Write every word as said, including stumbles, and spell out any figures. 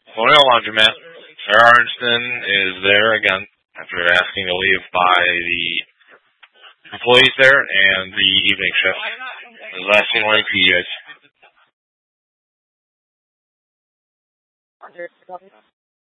Colonial Laundromat. Sarah Arnston is there again after asking to leave by the employees there and the evening shift. The last thing morning for you guys.